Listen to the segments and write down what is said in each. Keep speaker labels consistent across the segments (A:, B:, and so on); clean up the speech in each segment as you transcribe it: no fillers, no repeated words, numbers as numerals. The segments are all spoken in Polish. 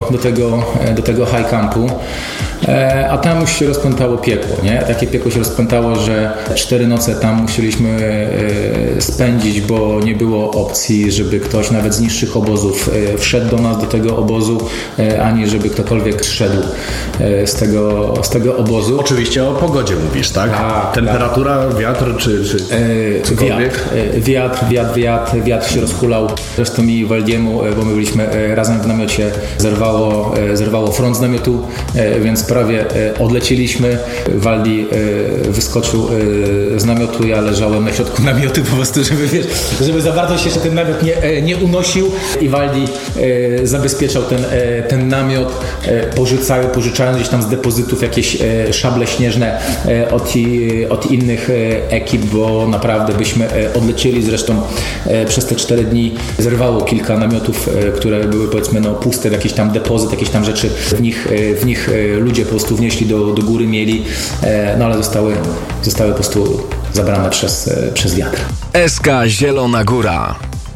A: do tego high campu. A tam już się rozpętało piekło, nie? Takie piekło się rozpętało, że 4 noce tam musieliśmy spędzić, bo nie było opcji, żeby ktoś nawet z niższych obozów wszedł do nas, do tego obozu, ani żeby ktokolwiek szedł z tego obozu.
B: Oczywiście o pogodzie mówisz, tak? Temperatura, tak. Wiatr czy cokolwiek?
A: Wiatr się rozhulał. Zresztą mi i Waldiemu, bo my byliśmy razem w namiocie, zerwało front z namiotu, więc prawie odlecieliśmy. Waldi wyskoczył z namiotu, ja leżałem na środku namiotu po prostu, żeby za bardzo się jeszcze ten namiot nie unosił i Waldi zabezpieczał ten namiot, pożyczając gdzieś tam z depozytów jakieś szable śnieżne od innych ekip, bo naprawdę byśmy odlecieli. Zresztą przez te 4 dni zerwało kilka namiotów, które były powiedzmy puste, jakiś tam depozyt, jakieś tam rzeczy w nich ludzie po prostu wnieśli do góry, mieli, ale zostały po prostu zabrane przez wiatr.
C: SK Zielona Góra.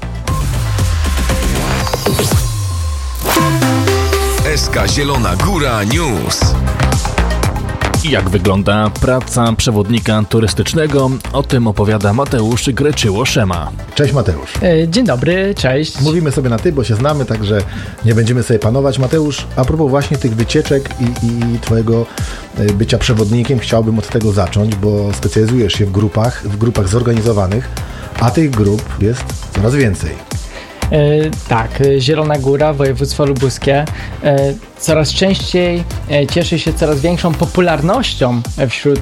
C: SK Zielona Góra News.
D: Jak wygląda praca przewodnika turystycznego? O tym opowiada Mateusz Greczyło-Szema.
E: Cześć Mateusz.
F: Dzień dobry, cześć.
E: Mówimy sobie na ty, bo się znamy, także nie będziemy sobie panować. Mateusz, a propos właśnie tych wycieczek i twojego bycia przewodnikiem, chciałbym od tego zacząć, bo specjalizujesz się w grupach zorganizowanych, a tych grup jest coraz więcej.
F: Tak, Zielona Góra, województwo lubuskie coraz częściej cieszy się coraz większą popularnością wśród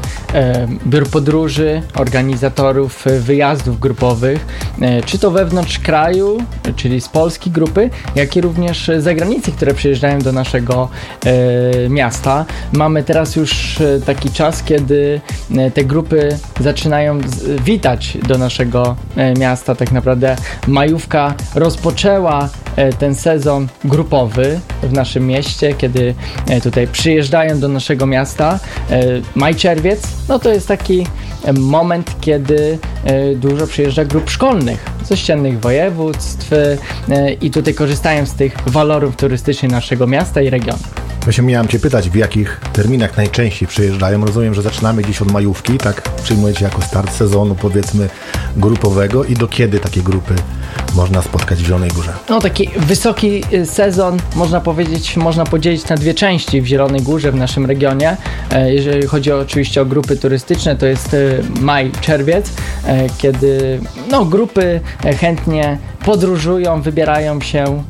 F: biur podróży, organizatorów wyjazdów grupowych, czy to wewnątrz kraju, czyli z Polski grupy, jak i również z zagranicy, które przyjeżdżają do naszego miasta. Mamy teraz już taki czas, kiedy te grupy zaczynają witać do naszego miasta. Tak naprawdę majówka rozpoczęła ten sezon grupowy w naszym mieście, kiedy tutaj przyjeżdżają do naszego miasta. Maj-czerwiec, to jest taki moment, kiedy dużo przyjeżdża grup szkolnych z ościennych województw i tutaj korzystają z tych walorów turystycznych naszego miasta i regionu.
E: Właśnie miałem Cię pytać, w jakich terminach najczęściej przyjeżdżają. Rozumiem, że zaczynamy gdzieś od majówki, tak? Przyjmujecie jako start sezonu, powiedzmy, grupowego i do kiedy takie grupy można spotkać w Zielonej Górze? Taki
F: wysoki sezon, można podzielić na 2 części w Zielonej Górze, w naszym regionie. Jeżeli chodzi oczywiście o grupy turystyczne, to jest maj, czerwiec, kiedy grupy chętnie podróżują, wybierają się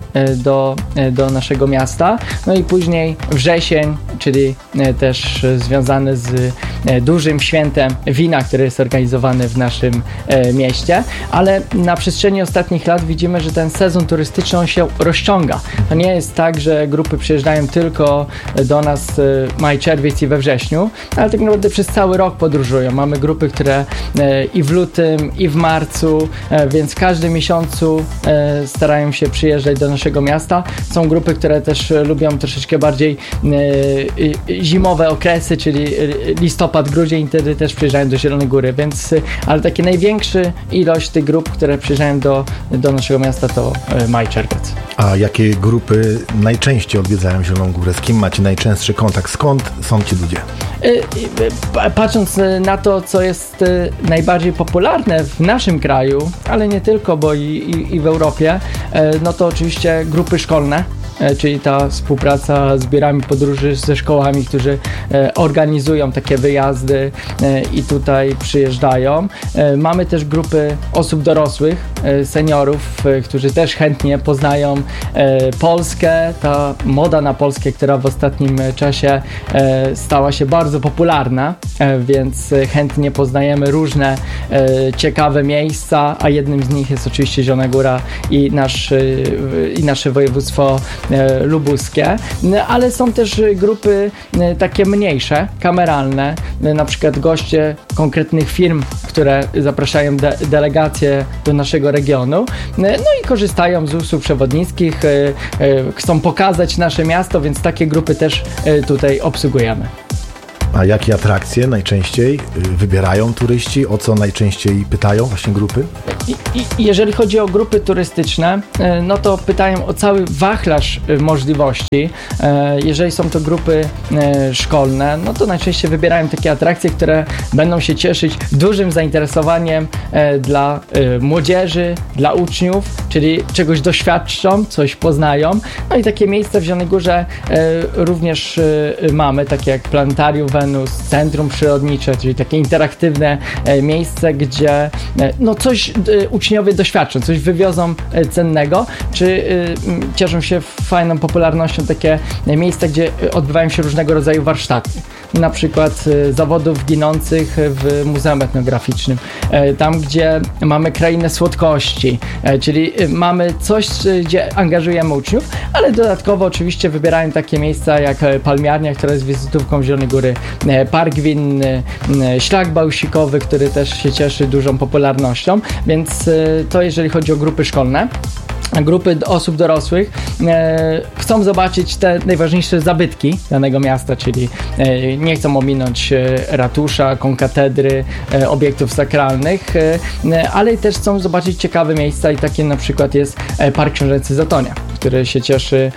F: do naszego miasta. I później wrzesień, czyli też związany z dużym świętem wina, które jest organizowane w naszym mieście, ale na przestrzeni ostatnich lat widzimy, że ten sezon turystyczny się rozciąga. To nie jest tak, że grupy przyjeżdżają tylko do nas maj, czerwiec i we wrześniu, ale tak naprawdę przez cały rok podróżują. Mamy grupy, które i w lutym, i w marcu, więc w każdym miesiącu starają się przyjeżdżać do naszego miasta. Są grupy, które też lubią troszeczkę bardziej zimowe okresy, czyli listopad, grudzień, wtedy też przyjeżdżają do Zielonej Góry, ale takie największa ilość tych grup, które przyjeżdżają do naszego miasta, to maj, czerwiec.
E: A jakie grupy najczęściej odwiedzają Zieloną Górę? Z kim macie najczęstszy kontakt? Skąd są ci ludzie?
F: Patrząc na to, co jest najbardziej popularne w naszym kraju, ale nie tylko, bo i w Europie, to oczywiście grupy szkolne, czyli ta współpraca z biurami podróży, ze szkołami, którzy organizują takie wyjazdy i tutaj przyjeżdżają. Mamy też grupy osób dorosłych, seniorów, którzy też chętnie poznają Polskę. Ta moda na Polskę, która w ostatnim czasie stała się bardzo popularna, więc chętnie poznajemy różne ciekawe miejsca, a jednym z nich jest oczywiście Zielona Góra i nasze województwo lubuskie, ale są też grupy takie mniejsze, kameralne, na przykład goście konkretnych firm, które zapraszają delegacje do naszego regionu, i korzystają z usług przewodnickich, chcą pokazać nasze miasto, więc takie grupy też tutaj obsługujemy.
E: A jakie atrakcje najczęściej wybierają turyści? O co najczęściej pytają właśnie grupy?
F: Jeżeli chodzi o grupy turystyczne, no to pytają o cały wachlarz możliwości. Jeżeli są to grupy szkolne, no to najczęściej wybierają takie atrakcje, które będą się cieszyć dużym zainteresowaniem dla młodzieży, dla uczniów, czyli czegoś doświadczą, coś poznają. No i takie miejsca w Zielonej Górze również mamy, takie jak Planetarium Wenus, Centrum Przyrodnicze, czyli takie interaktywne miejsce, gdzie no coś uczniowie doświadczą, coś wywiozą cennego, czy cieszą się fajną popularnością takie miejsca, gdzie odbywają się różnego rodzaju warsztaty. Na przykład zawodów ginących w Muzeum Etnograficznym. Tam, gdzie mamy krainę słodkości, czyli mamy coś, gdzie angażujemy uczniów, ale dodatkowo oczywiście wybierają takie miejsca jak Palmiarnia, która jest wizytówką Zielonej Góry, Park Winny, Szlak Bałsikowy, który też się cieszy dużą popularnością, więc to jeżeli chodzi o grupy szkolne. Grupy osób dorosłych chcą zobaczyć te najważniejsze zabytki danego miasta, czyli nie chcą ominąć ratusza, konkatedry, obiektów sakralnych, ale też chcą zobaczyć ciekawe miejsca i takie na przykład jest Park Książęcy Zatonia, który się cieszy,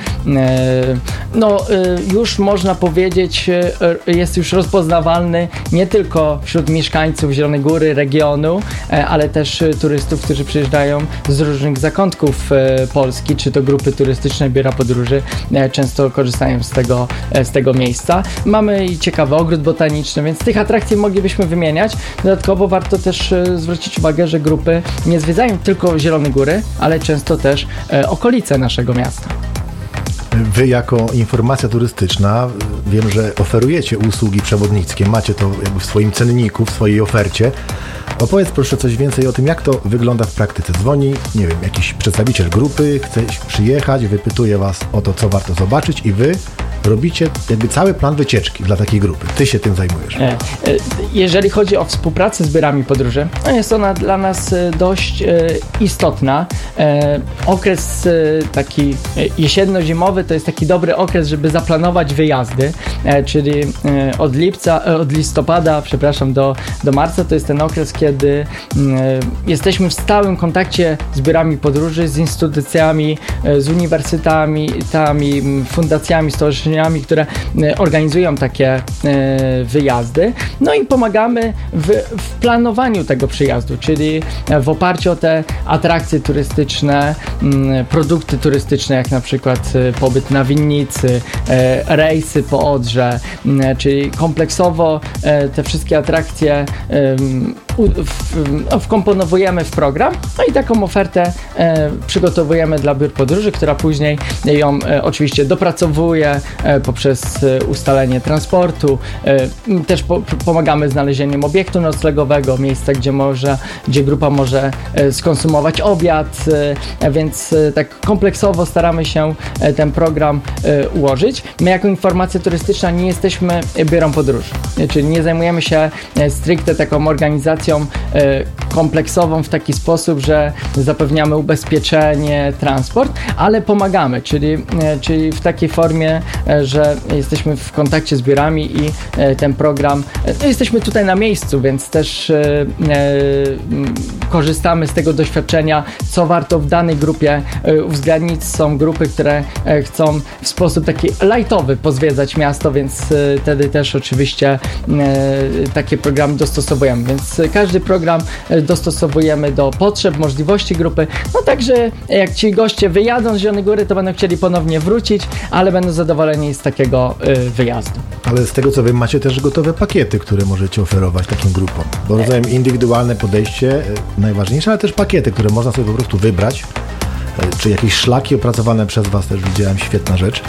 F: już można powiedzieć, jest już rozpoznawalny nie tylko wśród mieszkańców Zielonej Góry, regionu, ale też turystów, którzy przyjeżdżają z różnych zakątków Polski, czy to grupy turystyczne, biura podróży, często korzystają z tego miejsca. Mamy i ciekawy ogród botaniczny, więc tych atrakcji moglibyśmy wymieniać. Dodatkowo warto też zwrócić uwagę, że grupy nie zwiedzają tylko Zielonej Góry, ale często też okolice naszego miasta.
E: Wy jako informacja turystyczna, wiem, że oferujecie usługi przewodnickie, macie to jakby w swoim cenniku, w swojej ofercie. Opowiedz proszę coś więcej o tym, jak to wygląda w praktyce. Dzwoni, nie wiem, jakiś przedstawiciel grupy, chce przyjechać, wypytuje was o to, co warto zobaczyć i wy robicie jakby cały plan wycieczki dla takiej grupy. Ty się tym zajmujesz.
F: Jeżeli chodzi o współpracę z biurami podróży, jest ona dla nas dość istotna. Okres taki jesienno-zimowy to jest taki dobry okres, żeby zaplanować wyjazdy, czyli od listopada, do marca to jest ten okres, kiedy jesteśmy w stałym kontakcie z biurami podróży, z instytucjami, z uniwersytetami, fundacjami, stowarzyszeniami, które organizują takie wyjazdy. No i pomagamy w planowaniu tego przyjazdu, czyli w oparciu o te atrakcje turystyczne, produkty turystyczne, jak na przykład pobyt na winnicy, rejsy po Odrze, czyli kompleksowo te wszystkie atrakcje wkomponowujemy w program, no i taką ofertę przygotowujemy dla biur podróży, która później ją oczywiście dopracowuje poprzez ustalenie transportu. Też pomagamy z znalezieniem obiektu noclegowego, miejsca, gdzie grupa może skonsumować obiad, więc tak kompleksowo staramy się ten program ułożyć. My jako informacja turystyczna nie jesteśmy biurą podróży, czyli nie zajmujemy się stricte taką organizacją kompleksową w taki sposób, że zapewniamy ubezpieczenie, transport, ale pomagamy, czyli w takiej formie, że jesteśmy w kontakcie z biurami i ten program, jesteśmy tutaj na miejscu, więc też korzystamy z tego doświadczenia, co warto w danej grupie uwzględnić. Są grupy, które chcą w sposób taki lightowy pozwiedzać miasto, więc wtedy też oczywiście takie programy dostosowujemy, więc każdy program dostosowujemy do potrzeb, możliwości grupy, no także jak ci goście wyjadą z Zielonej Góry, to będą chcieli ponownie wrócić, ale będą zadowoleni z takiego wyjazdu. Ale
E: z tego co wiem, macie też gotowe pakiety, które możecie oferować takim grupom, bo rozumiem indywidualne podejście najważniejsze, ale też pakiety, które można sobie po prostu wybrać, czy jakieś szlaki opracowane przez was, też widziałem, świetna rzecz.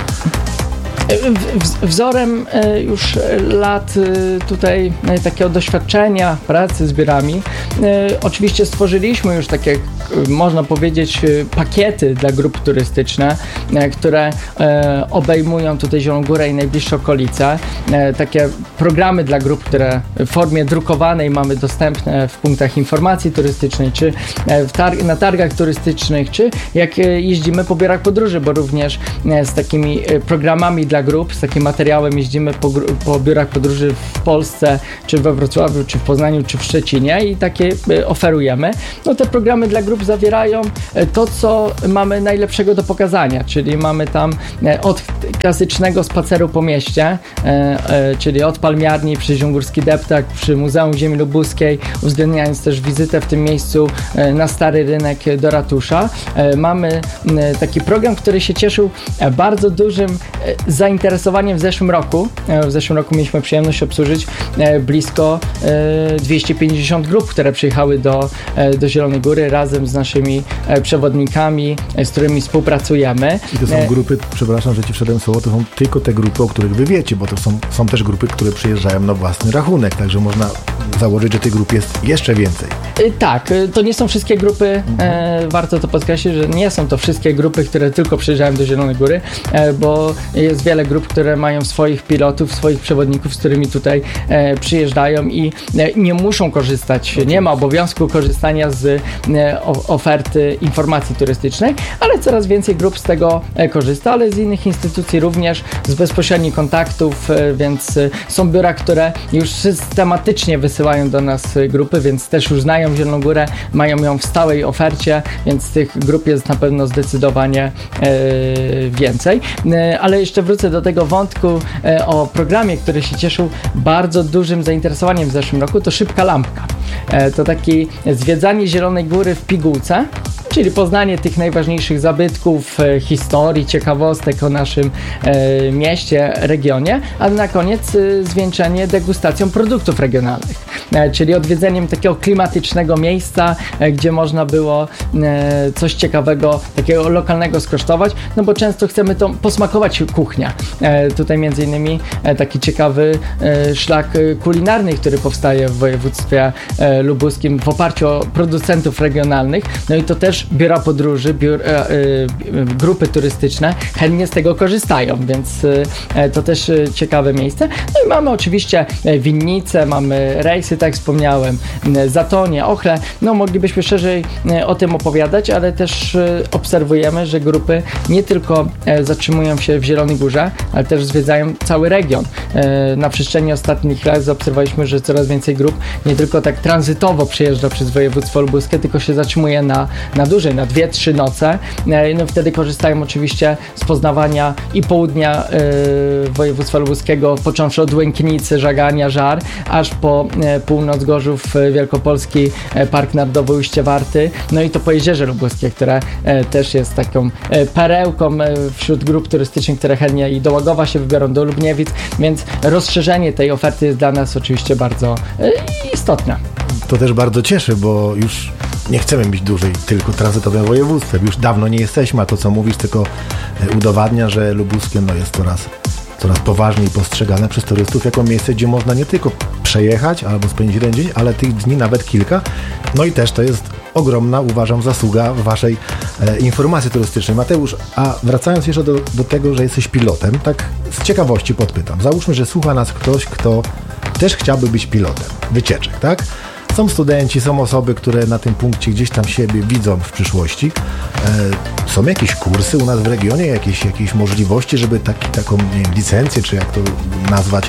F: Wzorem już lat tutaj takiego doświadczenia pracy z biurami oczywiście stworzyliśmy już takie można powiedzieć, pakiety dla grup turystyczne, które obejmują tutaj Zieloną Górę i najbliższe okolice. Takie programy dla grup, które w formie drukowanej mamy dostępne w punktach informacji turystycznej, czy na targach turystycznych, czy jak jeździmy po biurach podróży, bo również z takimi programami dla grup, z takim materiałem jeździmy po biurach podróży w Polsce, czy we Wrocławiu, czy w Poznaniu, czy w Szczecinie i takie oferujemy. No te programy dla grup zawierają to, co mamy najlepszego do pokazania, czyli mamy tam od klasycznego spaceru po mieście, czyli od Palmiarni przez Ziągórski Deptak, przy Muzeum Ziemi Lubuskiej, uwzględniając też wizytę w tym miejscu na Stary Rynek do ratusza. Mamy taki program, który się cieszył bardzo dużym zainteresowaniem w zeszłym roku. W zeszłym roku mieliśmy przyjemność obsłużyć blisko 250 grup, które przyjechały do Zielonej Góry razem z naszymi przewodnikami, z którymi współpracujemy.
E: I to są grupy, przepraszam, że ci wszedłem słowo, to są tylko te grupy, o których wy wiecie, bo to są też grupy, które przyjeżdżają na własny rachunek, także można założyć, że tych grup jest jeszcze więcej.
F: Tak, to nie są wszystkie grupy, warto to podkreślić, że nie są to wszystkie grupy, które tylko przyjeżdżają do Zielonej Góry, bo jest wiele grup, które mają swoich pilotów, swoich przewodników, z którymi tutaj przyjeżdżają i nie muszą korzystać, nie ma obowiązku korzystania z oferty informacji turystycznej, ale coraz więcej grup z tego korzysta, ale z innych instytucji również, z bezpośrednich kontaktów, więc są biura, które już systematycznie wysyłają do nas grupy, więc też już znają Zieloną Górę, mają ją w stałej ofercie, więc tych grup jest na pewno zdecydowanie więcej. Ale jeszcze wrócę do tego wątku o programie, który się cieszył bardzo dużym zainteresowaniem w zeszłym roku, to Szybka Lampka. To takie zwiedzanie Zielonej Góry w pigułce, czyli poznanie tych najważniejszych zabytków, historii, ciekawostek o naszym mieście, regionie, a na koniec zwieńczenie degustacją produktów regionalnych, czyli odwiedzeniem takiego klimatycznego miejsca, gdzie można było coś ciekawego, takiego lokalnego skosztować, no bo często chcemy to posmakować kuchnia. Tutaj między innymi taki ciekawy szlak kulinarny, który powstaje w województwie lubuskim w oparciu o producentów regionalnych, no i to też biura podróży, grupy turystyczne chętnie z tego korzystają, więc to też ciekawe miejsce. No i mamy oczywiście winnice, mamy rejsy, tak jak wspomniałem, Zatonie, Ochle, no moglibyśmy szerzej o tym opowiadać, ale też obserwujemy, że grupy nie tylko zatrzymują się w Zielonej Górze, ale też zwiedzają cały region. Na przestrzeni ostatnich lat zaobserwowaliśmy, że coraz więcej grup nie tylko tak tranzytowo przyjeżdża przez województwo lubuskie, tylko się zatrzymuje na dłużej, na 2-3 noce. No wtedy korzystają oczywiście z poznawania i południa województwa lubuskiego, począwszy od Łęknicy, Żagania, Żar, aż po północ Gorzów, Wielkopolski, Park Narodowy Ujście Warty, no i to Pojezierze Lubuskie, które też jest taką perełką wśród grup turystycznych, które chętnie i do Łagowa się wybiorą, do Lubniewic, więc rozszerzenie tej oferty jest dla nas oczywiście bardzo istotne.
E: To też bardzo cieszy, bo już nie chcemy być dłużej tylko tranzytowym województwem. Już dawno nie jesteśmy, a to, co mówisz, tylko udowadnia, że lubuskie jest coraz poważniej postrzegane przez turystów jako miejsce, gdzie można nie tylko przejechać albo spędzić jeden dzień, ale tych dni nawet kilka. No i też to jest ogromna, uważam, zasługa waszej informacji turystycznej. Mateusz, a wracając jeszcze do tego, że jesteś pilotem, tak z ciekawości podpytam. Załóżmy, że słucha nas ktoś, kto też chciałby być pilotem wycieczek, tak? Są studenci, są osoby, które na tym punkcie gdzieś tam siebie widzą w przyszłości. Są jakieś kursy u nas w regionie, jakieś możliwości, żeby taką licencję, czy jak to nazwać,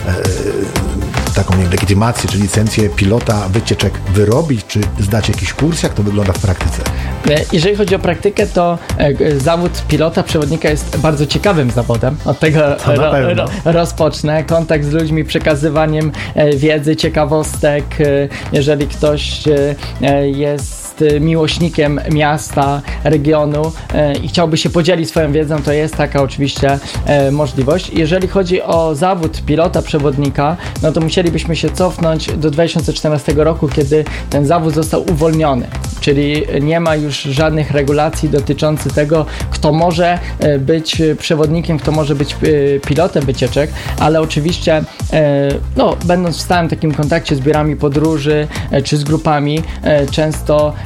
E: taką legitymację, czy licencję pilota wycieczek wyrobić, czy zdać jakiś kurs? Jak to wygląda w praktyce?
F: Jeżeli chodzi o praktykę, to zawód pilota, przewodnika jest bardzo ciekawym zawodem. Od tego rozpocznę. Kontakt z ludźmi, przekazywaniem wiedzy, ciekawostek. Jeżeli ktoś jest miłośnikiem miasta, regionu i chciałby się podzielić swoją wiedzą, to jest taka oczywiście możliwość. Jeżeli chodzi o zawód pilota, przewodnika, no to musielibyśmy się cofnąć do 2014 roku, kiedy ten zawód został uwolniony. Czyli nie ma już żadnych regulacji dotyczących tego, kto może być przewodnikiem, kto może być pilotem wycieczek, ale oczywiście będąc w stałym takim kontakcie z biurami podróży czy z grupami, często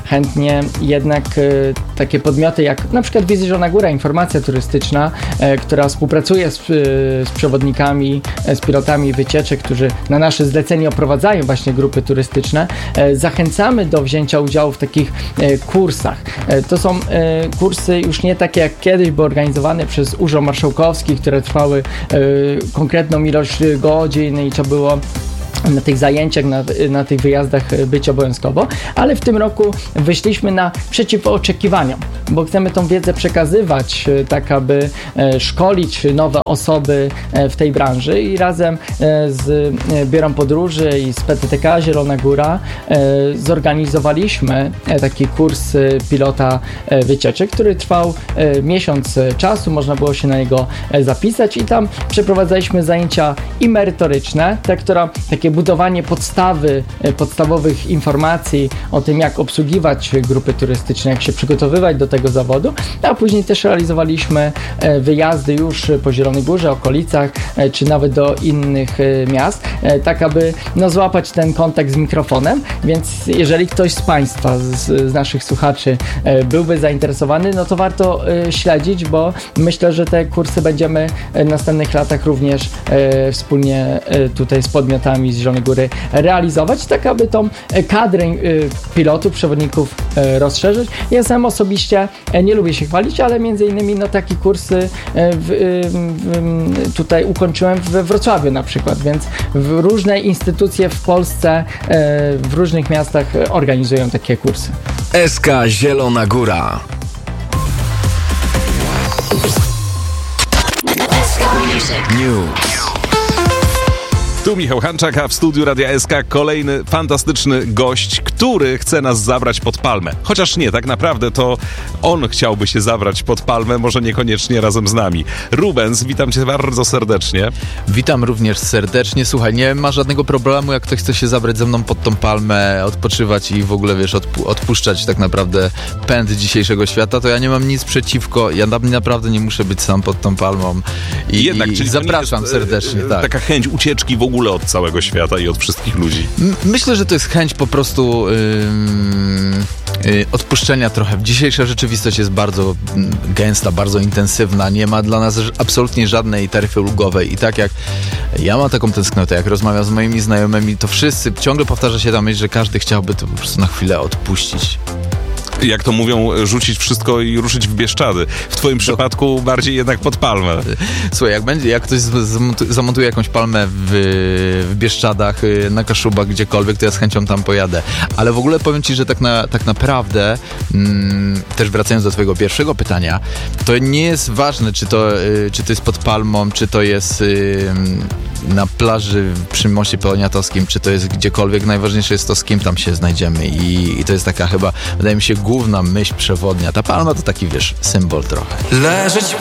F: chętnie jednak takie podmioty jak na przykład Wizja Zielona Góra, informacja turystyczna, która współpracuje z przewodnikami, z pilotami wycieczek, którzy na nasze zlecenie oprowadzają właśnie grupy turystyczne. Zachęcamy do wzięcia udziału w takich kursach. To są kursy już nie takie jak kiedyś, bo organizowane przez Urząd Marszałkowski, które trwały konkretną ilość godzin i to było na tych zajęciach, na tych wyjazdach być obowiązkowo, ale w tym roku wyszliśmy naprzeciw oczekiwaniom, bo chcemy tą wiedzę przekazywać, tak aby szkolić nowe osoby w tej branży i razem z Biurem Podróży i z PTTK Zielona Góra zorganizowaliśmy taki kurs pilota wycieczek, który trwał miesiąc czasu, można było się na niego zapisać i tam przeprowadzaliśmy zajęcia i merytoryczne, takie budowanie podstawowych informacji o tym, jak obsługiwać grupy turystyczne, jak się przygotowywać do tego zawodu, a później też realizowaliśmy wyjazdy już po Zielonej Górze, okolicach, czy nawet do innych miast, tak aby złapać ten kontakt z mikrofonem, więc jeżeli ktoś z Państwa, z naszych słuchaczy byłby zainteresowany, no to warto śledzić, bo myślę, że te kursy będziemy w następnych latach również wspólnie tutaj z podmiotami z Zielonej Góry realizować, tak aby tą kadrę pilotów, przewodników rozszerzyć. Ja sam osobiście nie lubię się chwalić, ale między innymi takie kursy tutaj ukończyłem we Wrocławiu na przykład, więc różne instytucje w Polsce, w różnych miastach organizują takie kursy.
C: SK Zielona Góra. News.
G: Tu Michał Hanczak, a w studiu Radia SK kolejny fantastyczny gość, który chce nas zabrać pod palmę. Chociaż nie, tak naprawdę to on chciałby się zabrać pod palmę, może niekoniecznie razem z nami. Rubens, witam cię bardzo serdecznie.
H: Witam również serdecznie. Słuchaj, nie ma żadnego problemu, jak ktoś chce się zabrać ze mną pod tą palmę, odpoczywać i w ogóle, wiesz, odpuszczać tak naprawdę pęd dzisiejszego świata, to ja nie mam nic przeciwko. Ja naprawdę nie muszę być sam pod tą palmą. Czyli zapraszam serdecznie. Tak.
G: Taka chęć ucieczki w ogóle od całego świata i od wszystkich ludzi.
H: Myślę, że to jest chęć po prostu odpuszczenia trochę. Dzisiejsza rzeczywistość jest bardzo gęsta, bardzo intensywna. Nie ma dla nas absolutnie żadnej taryfy ulgowej i tak jak ja mam taką tęsknotę, jak rozmawiam z moimi znajomymi, to wszyscy, ciągle powtarza się ta myśl, że każdy chciałby to po prostu na chwilę odpuścić.
G: Jak to mówią, rzucić wszystko i ruszyć w Bieszczady. W twoim przypadku bardziej jednak pod palmę.
H: Słuchaj, jak ktoś zamontuje jakąś palmę w Bieszczadach, na Kaszubach, gdziekolwiek, to ja z chęcią tam pojadę. Ale w ogóle powiem ci, że tak naprawdę, też wracając do twojego pierwszego pytania, to nie jest ważne, czy to jest pod palmą, czy to jest na plaży przy moście Poniatowskim, czy to jest gdziekolwiek. Najważniejsze jest to, z kim tam się znajdziemy i to jest taka chyba, wydaje mi się, główna myśl przewodnia. Ta palma to taki, wiesz, symbol trochę.
I: Leżeć